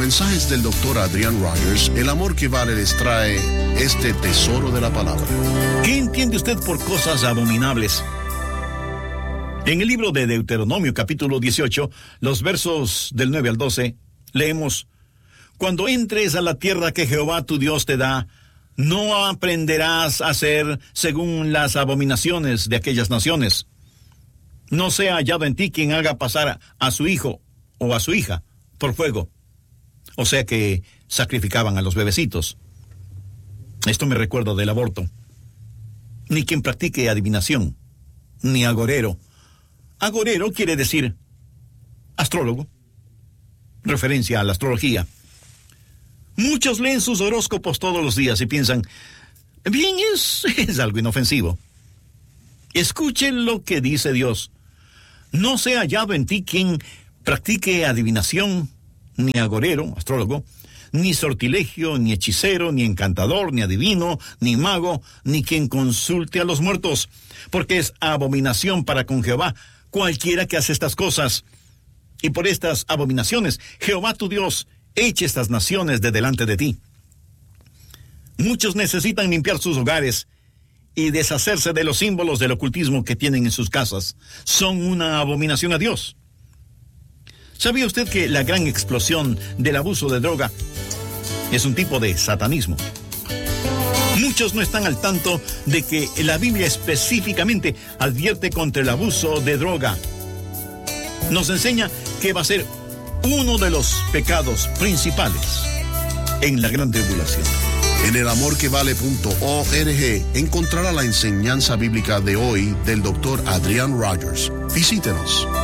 mensajes del Dr. Adrian Rogers, El Amor que Vale les trae este tesoro de la palabra. ¿Qué entiende usted por cosas abominables? En el libro de Deuteronomio, capítulo 18, los versos del 9 al 12, leemos: Cuando entres a la tierra que Jehová tu Dios te da, no aprenderás a hacer según las abominaciones de aquellas naciones. No sea hallado en ti quien haga pasar a su hijo o a su hija por fuego. O sea que sacrificaban a los bebecitos. Esto me recuerda del aborto. Ni quien practique adivinación, ni agorero. Agorero quiere decir astrólogo, referencia a la astrología. Muchos leen sus horóscopos todos los días y piensan, bien, es algo inofensivo. Escuchen lo que dice Dios. No sea hallado en ti quien practique adivinación, ni agorero, astrólogo, ni sortilegio, ni hechicero, ni encantador, ni adivino, ni mago, ni quien consulte a los muertos, porque es abominación para con Jehová cualquiera que hace estas cosas. Y por estas abominaciones, Jehová tu Dios eche estas naciones de delante de ti. Muchos necesitan limpiar sus hogares y deshacerse de los símbolos del ocultismo que tienen en sus casas. Son una abominación a Dios. ¿Sabía usted que la gran explosión del abuso de droga es un tipo de satanismo? Muchos no están al tanto de que la Biblia específicamente advierte contra el abuso de droga. Nos enseña que va a ser uno de los pecados principales en la gran tribulación. En elamorquevale.org encontrará la enseñanza bíblica de hoy del Dr. Adrian Rogers. Visítenos.